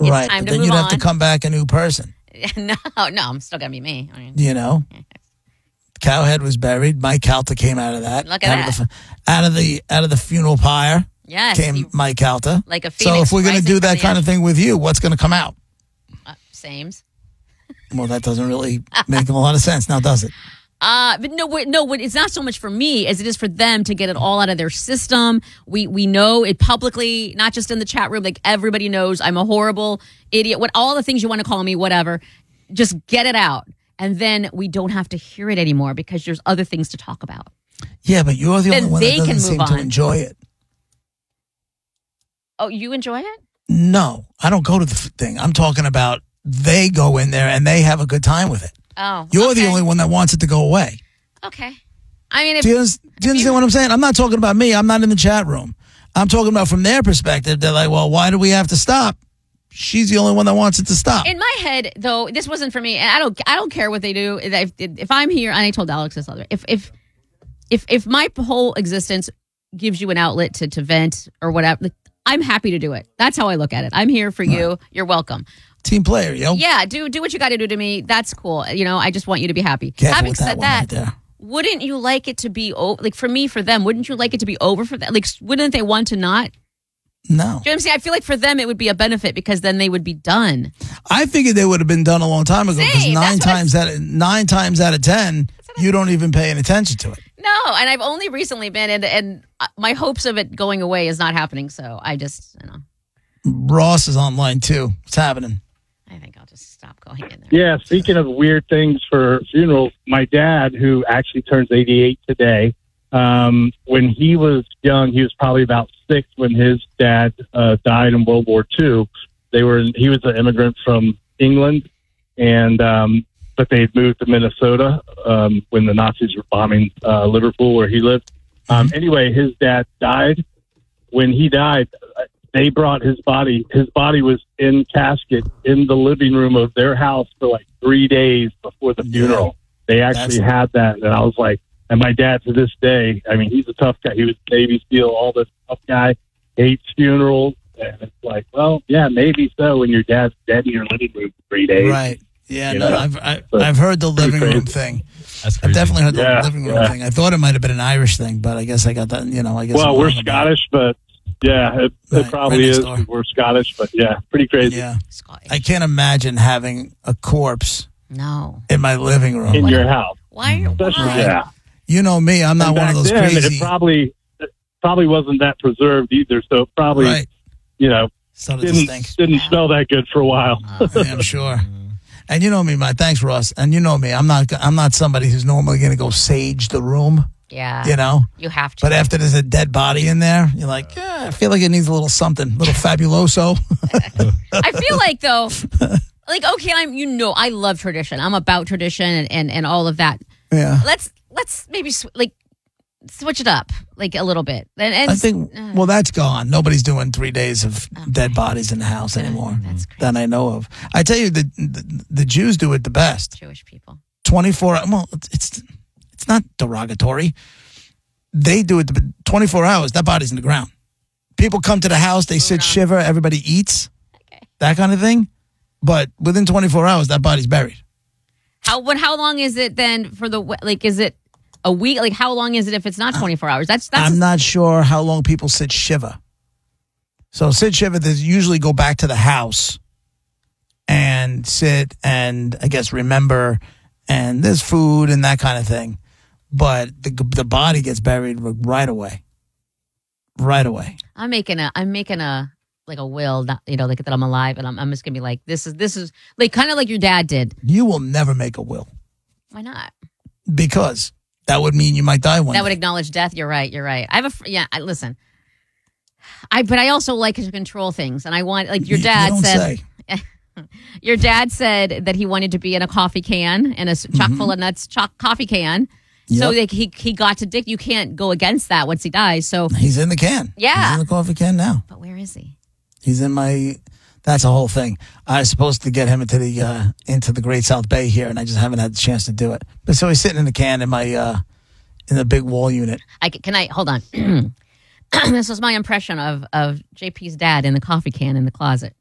Right, time but to then move you'd on. have to come back a new person. No, I'm still gonna be me. I mean, You know, Cowhead was buried. Mike Calta came out of that. Look at out of the funeral pyre. yes, Came Mike Calta. like a So phoenix. if we're going to rising do from that the kind of thing with you, what's going to come out? sames. Well, that doesn't really make a lot of sense now, does it? But it's not so much for me as it is for them to get it all out of their system. We know it publicly, not just in the chat room. Like everybody knows I'm a horrible idiot. What all the things you want to call me, whatever. Just get it out, and then we don't have to hear it anymore because there's other things to talk about. Yeah, but you're the Then only one they that can doesn't move seem to on. enjoy it. Oh, you enjoy it? No, I don't go to the thing. I'm talking about they go in there and they have a good time with it. Oh, You're the okay. only one that wants it to go away. Okay. I mean, Do you understand what I'm saying? I'm not talking about me. I'm not in the chat room. I'm talking about from their perspective. They're like, well, why do we have to stop? She's the only one that wants it to stop. in my head, though, this wasn't for me, and I don't care what they do. If I'm here, and I told Alex this other, if my whole existence gives you an outlet to vent or whatever, I'm happy to do it. That's how I look at it. I'm here for you. You're welcome. Team player, yo. Yeah, do what you got to do to me. That's cool. You know, I just want you to be happy. Careful Having with said that one that, right there. wouldn't you like it to be like for me, for them? Wouldn't you like it to be over for them? Like, wouldn't they want to not? No. Do you know what I'm saying? I feel like for them it would be a benefit because then they would be done. I figured they would have been done a long time ago because Same, nine that's times out of 10, you don't even pay any attention to it. No, and I've only recently been, and my hopes of it going away is not happening. So I just, Ross is online too. What's happening? I think I'll just stop going in there. Yeah, speaking of weird things for funerals, my dad, who actually turns 88 today, when he was young, he was probably about 6 when his dad died in World War II. He was an immigrant from England, and but they had moved to Minnesota when the Nazis were bombing Liverpool, where he lived. Anyway, his dad died. When he died, they brought his body. His body was in casket in the living room of their house for like 3 days before the funeral. They actually had that, and I was like, and my dad to this day, I mean, he's a tough guy. He was Navy SEAL, all this tough guy, hates funerals, and it's like, well, yeah, maybe so when your dad's dead in your living room for 3 days. Right. Yeah, You no, know? I've heard the living crazy. room thing. That's crazy. I've definitely heard the Yeah, living room yeah. thing. I thought it might have been an Irish thing, but I guess I got that, I guess. Well, I'm we're wrong about Scottish, but yeah, it Right, probably right next is. door. We're Scottish, but yeah, pretty it. crazy. Yeah. Scottish. I can't imagine having a corpse No. in my living room. In your house. Why? Especially, Why? yeah. You know me, I'm not And one of back those then, crazy. It probably wasn't that preserved either, so it probably, Right. Started to stink. didn't smell that good for a while. Yeah, I'm sure. And you know me, thanks, Ross. And you know me, I'm not somebody who's normally going to go sage the room, Yeah. You have to. But after there's a dead body in there, you're like, yeah, I feel like it needs a little something, a little fabuloso. I feel like though, like okay, I love tradition. I'm about tradition and all of that. Yeah. Let's maybe switch it up like a little bit. And I think, well, that's gone. Nobody's doing 3 days of dead bodies in the house anymore That's crazy. that I know of. I tell you, the Jews do it the best. Jewish people. 24, well, it's not derogatory. They do it 24 hours. That body's in the ground. People come to the house, they sit, shiver, everybody eats, that kind of thing. But within 24 hours, that body's buried. How long is it then for is it a week? Like how long is it if it's not 24 hours? That's I'm not sure how long people sit shiva. So sit shiva, they usually go back to the house and sit and I guess remember, and there's food and that kind of thing. But the body gets buried right away. Right away. I'm making a like a will, not, like that I'm alive, and I'm just gonna be like, this is like kind of like your dad did. You will never make a will Why not? because that would mean you might die one That day. would acknowledge death. You're right. I have listen. But I also like to control things, and I want like your You dad don't said. say. Your dad said that he wanted to be in a coffee can, in a chock full of nuts coffee can. So Yep. like he got to dick. You can't go against that once he dies. So, He's in the can. Yeah. He's in the coffee can now. but where is he? He's in my. That's a whole thing. I was supposed to get him into the Great South Bay here, and I just haven't had the chance to do it. But so he's sitting in the can in my in the big wall unit. Can I hold on? This was my impression of JP's dad in the coffee can in the closet.